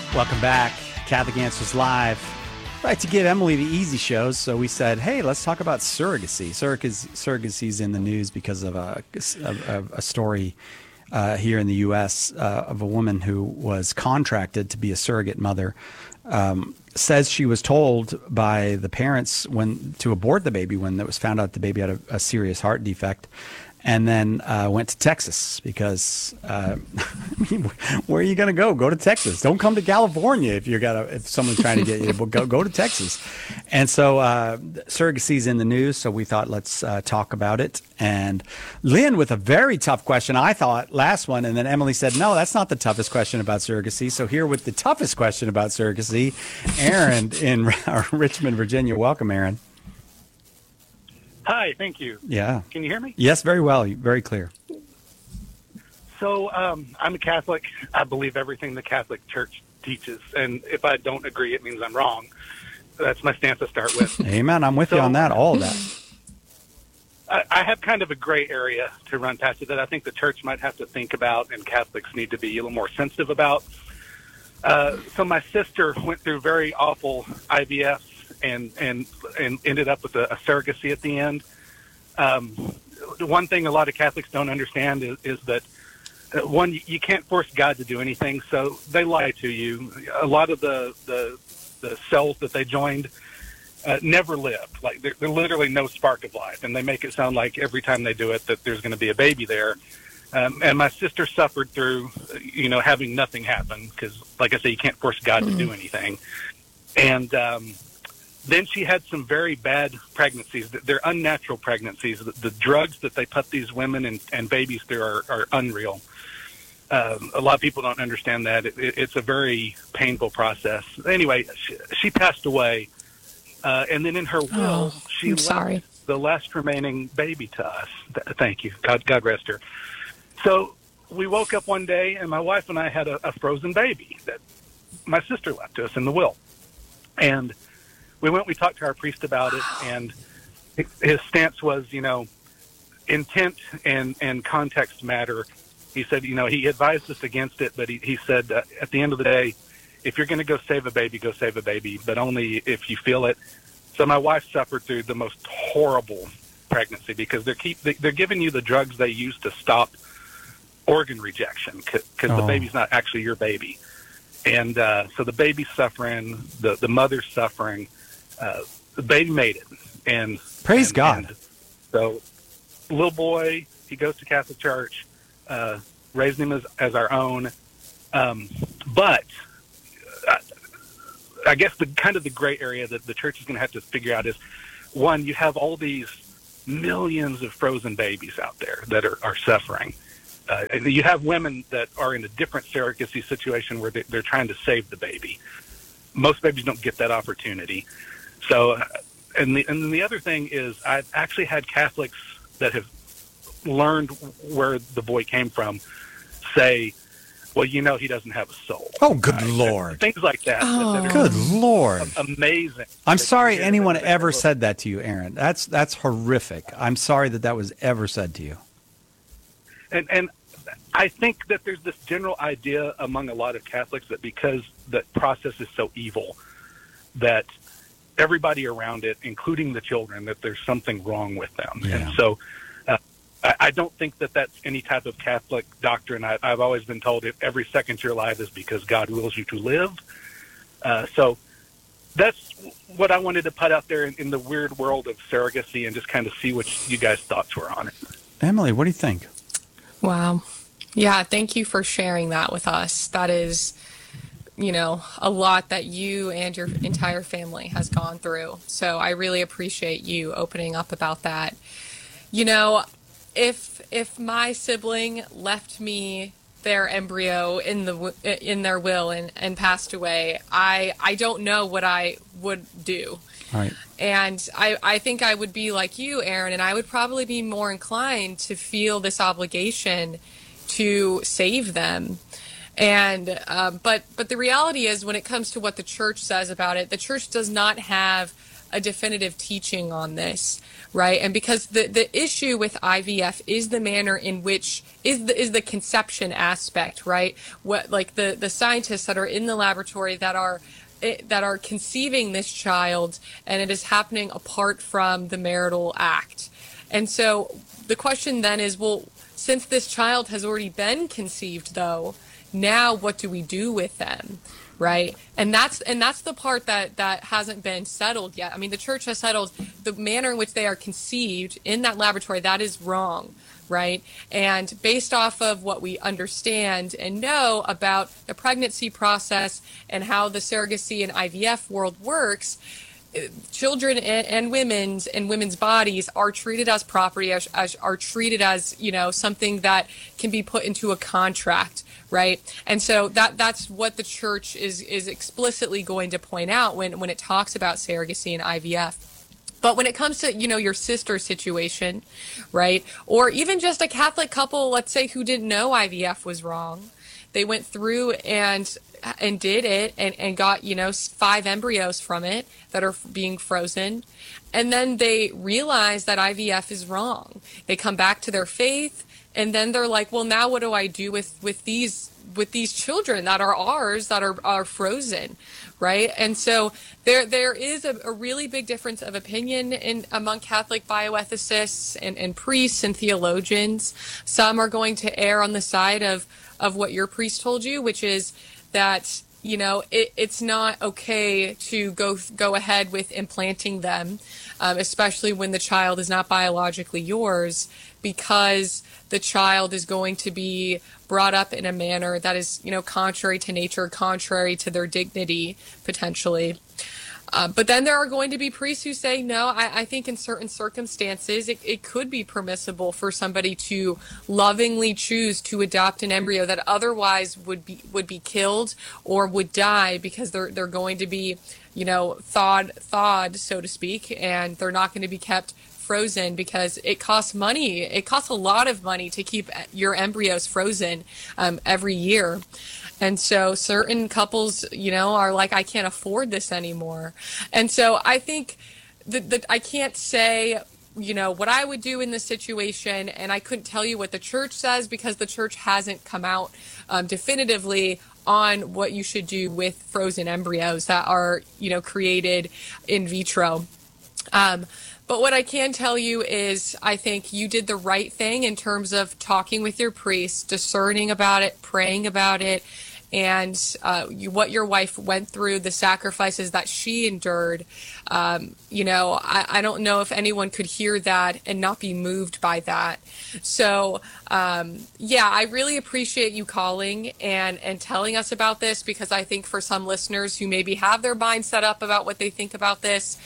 Welcome back. Catholic Answers Live. I like to give Emily the easy shows, so we said, hey, let's talk about surrogacy. Surrogacy's in the news because of a story here in the U.S. Of a woman who was contracted to be a surrogate mother. Says she was told by the parents to abort the baby when it was found out the baby had a serious heart defect. And then went to Texas because where are you going to go? Go to Texas. Don't come to California if someone's trying to get you. Go to Texas. And so surrogacy's in the news, so we thought let's talk about it. And Lynn with a very tough question, I thought, last one, and then Emily said, no, that's not the toughest question about surrogacy. So here with the toughest question about surrogacy, Aaron in Richmond, Virginia. Welcome, Aaron. Hi, thank you. Yeah. Can you hear me? Yes, very well. Very clear. So I'm a Catholic. I believe everything the Catholic Church teaches. And if I don't agree, it means I'm wrong. That's my stance to start with. Amen. I'm with you on that, all of that. I have kind of a gray area to run past it that I think the Church might have to think about and Catholics need to be a little more sensitive about. So my sister went through very awful IVF and ended up with a surrogacy at the end. The one thing a lot of Catholics don't understand is that one, you can't force God to do anything, so they lie to you. A lot of the cells that they joined never lived. Like there's literally no spark of life, and they make it sound like every time they do it that there's going to be a baby there. And my sister suffered through, having nothing happen because, like I say, you can't force God to do anything. And then she had some very bad pregnancies. They're unnatural pregnancies. The drugs that they put these women and babies through are unreal. A lot of people don't understand that. It's a very painful process. Anyway, she passed away. And then in her will, she left the last remaining baby to us. Thank you. God rest her. So we woke up one day, and my wife and I had a frozen baby that my sister left to us in the will. And we talked to our priest about it, and his stance was, intent and context matter. He said, he advised us against it, but he said, at the end of the day, if you're going to go save a baby, but only if you feel it. So my wife suffered through the most horrible pregnancy because they're giving you the drugs they use to stop organ rejection because the baby's not actually your baby. And so the baby's suffering, the mother's suffering. The baby made it, and praise God. And so, little boy, he goes to Catholic Church, raised him as our own. But I guess the gray area that the Church is going to have to figure out is, one, you have all these millions of frozen babies out there that are suffering. You have women that are in a different surrogacy situation where they're trying to save the baby. Most babies don't get that opportunity. So, and the other thing is I've actually had Catholics that have learned where the boy came from say, well, he doesn't have a soul. Oh, good Lord. Things like that. Oh. Good Lord. Amazing. I'm sorry anyone ever said that to you, Aaron. That's horrific. I'm sorry that was ever said to you. And I think that there's this general idea among a lot of Catholics that because the process is so evil, that everybody around it, including the children, that there's something wrong with them. Yeah. And so I don't think that that's any type of Catholic doctrine. I've always been told that every second you're alive is because God wills you to live. So that's what I wanted to put out there in the weird world of surrogacy and just kind of see what you guys' thoughts were on it. Emily, what do you think? Wow. Yeah, thank you for sharing that with us. That is, a lot that you and your entire family has gone through. So I really appreciate you opening up about that. If my sibling left me their embryo in their will and passed away, I don't know what I would do. Right. And I think I would be like you, Aaron, and I would probably be more inclined to feel this obligation to save them. And but the reality is, when it comes to what the church says about it, the church does not have a definitive teaching on this, right? And because the issue with IVF is the manner in which is the conception aspect, right? What, like the scientists that are in the laboratory that are conceiving this child, and it is happening apart from the marital act. And so the question then is, well, since this child has already been conceived, though, now what do we do with them, right? And that's the part that hasn't been settled yet. I mean, the church has settled the manner in which they are conceived in that laboratory. That is wrong, right? And based off of what we understand and know about the pregnancy process and how the surrogacy and IVF world works, children and women's bodies are treated as property, are treated as, something that can be put into a contract, right? And so that's what the church is explicitly going to point out when it talks about surrogacy and IVF. But when it comes to, your sister situation, right, or even just a Catholic couple, let's say, who didn't know IVF was wrong, they went through and did it and got, 5 embryos from it that are being frozen. And then they realize that IVF is wrong. They come back to their faith, and then they're like, well, now what do I do with these children that are ours, that are frozen, right? And so there is a really big difference of opinion among Catholic bioethicists and priests and theologians. Some are going to err on the side of what your priest told you, which is that, it's not okay to go ahead with implanting them, especially when the child is not biologically yours, because the child is going to be brought up in a manner that is, contrary to nature, contrary to their dignity, potentially. But then there are going to be priests who say, no, I think in certain circumstances, it could be permissible for somebody to lovingly choose to adopt an embryo that otherwise would be killed or would die because they're going to be, thawed, so to speak, and they're not going to be kept frozen because it costs money. It costs a lot of money to keep your embryos frozen every year. And so certain couples, are like, I can't afford this anymore. And so I think that I can't say, what I would do in this situation, and I couldn't tell you what the church says because the church hasn't come out definitively on what you should do with frozen embryos that are, created in vitro. But what I can tell you is I think you did the right thing in terms of talking with your priest, discerning about it, praying about it, and what your wife went through, the sacrifices that she endured. I don't know if anyone could hear that and not be moved by that. So, I really appreciate you calling and telling us about this, because I think for some listeners who maybe have their mind set up about what they think about this,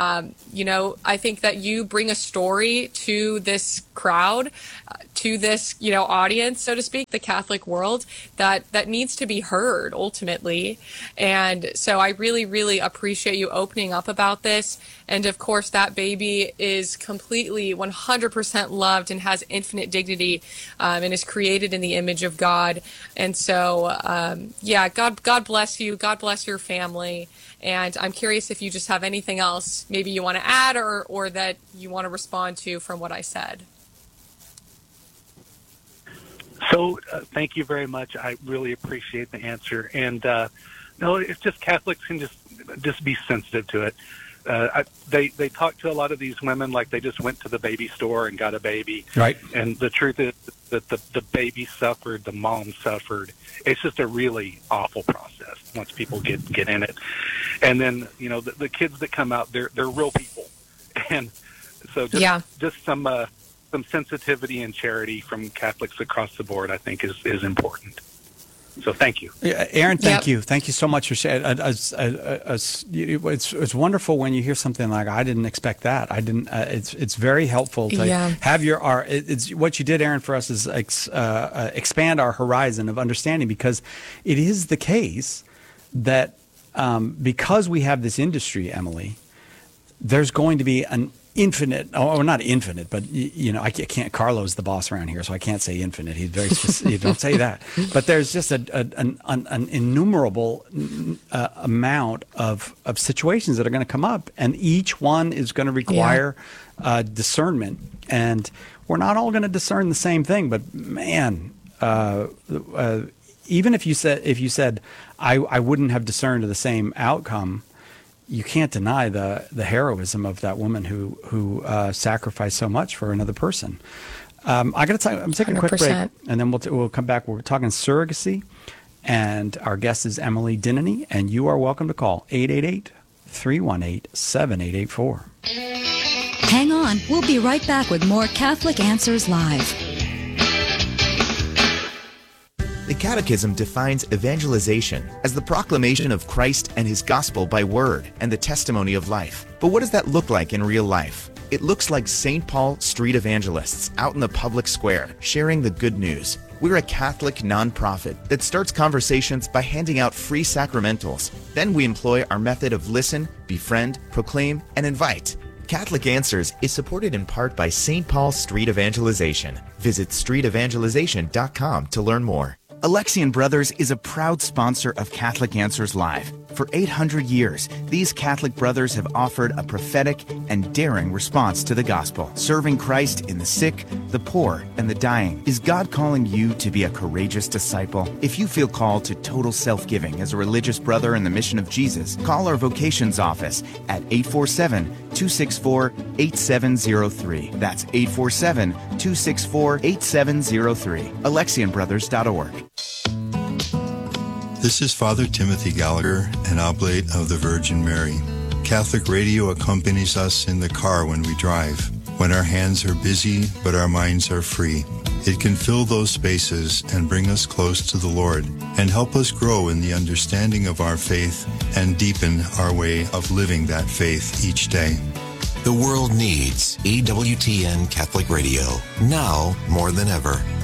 I think that you bring a story to this crowd, to this, audience, so to speak, the Catholic world, that needs to be heard ultimately. And so I really, really appreciate you opening up about this. And of course, that baby is completely 100% loved and has infinite dignity, and is created in the image of God. And so, God bless you. God bless your family. And I'm curious if you just have anything else maybe you want to add or that you want to respond to from what I said. So thank you very much. I really appreciate the answer. And no, it's just Catholics can just be sensitive to it. They talk to a lot of these women like they just went to the baby store and got a baby. Right. And the truth is that the baby suffered, the mom suffered. It's just a really awful process once people get in it. And then, the kids that come out, they're real people. And so just some sensitivity and charity from Catholics across the board, I think is important. So thank you. Yeah, Aaron, thank you. Thank you so much for sharing. It's wonderful when you hear something like, I didn't expect that. I didn't. It's very helpful to have it's what you did, Aaron, for us is expand our horizon of understanding, because it is the case that because we have this industry, Emily, there's going to be infinite, or not infinite, but I can't. Carlo's the boss around here, so I can't say infinite. He's very specific. Don't say that. But there's just an innumerable amount of situations that are going to come up, and each one is going to require discernment. And we're not all going to discern the same thing. But man, even if you said I wouldn't have discerned the same outcome, you can't deny the heroism of that woman who sacrificed so much for another person. I'm taking a quick 100%. Break, and then we'll come back. We're talking surrogacy, and our guest is Emily Dinany, and you are welcome to call 888-318-7884. Hang on. We'll be right back with more Catholic Answers Live. The Catechism defines evangelization as the proclamation of Christ and his gospel by word and the testimony of life. But what does that look like in real life? It looks like St. Paul street evangelists out in the public square sharing the good news. We're a Catholic nonprofit that starts conversations by handing out free sacramentals. Then we employ our method of listen, befriend, proclaim, and invite. Catholic Answers is supported in part by St. Paul Street Evangelization. Visit streetevangelization.com to learn more. Alexian Brothers is a proud sponsor of Catholic Answers Live. For 800 years, these Catholic brothers have offered a prophetic and daring response to the gospel, serving Christ in the sick, the poor, and the dying. Is God calling you to be a courageous disciple? If you feel called to total self-giving as a religious brother in the mission of Jesus, call our vocations office at 847-264-8703. That's 847-264-8703. AlexianBrothers.org. This is Father Timothy Gallagher, an oblate of the Virgin Mary. Catholic radio accompanies us in the car when we drive, when our hands are busy but our minds are free. It can fill those spaces and bring us close to the Lord and help us grow in the understanding of our faith and deepen our way of living that faith each day. The world needs EWTN Catholic Radio, now more than ever.